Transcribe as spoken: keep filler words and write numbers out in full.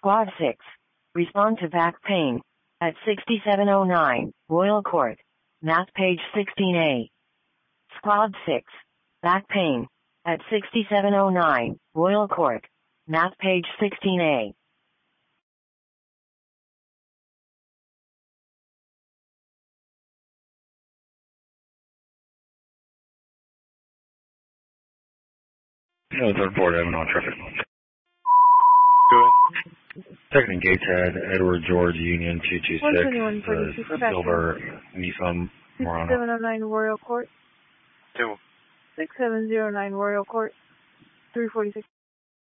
Squad six. Respond to back pain. At sixty-seven oh nine, Royal Court. Math page sixteen A. Squad six. Back pain. At sixty-seven oh nine, Royal Court. Math page sixteen A. No, third board, Evan on traffic. Go ahead. Second and Gateshead, Edward George Union two two six, uh, Silver, Nissan, Murano. six seven oh nine Royal Court. Two. six seven oh nine Royal Court. three forty-six.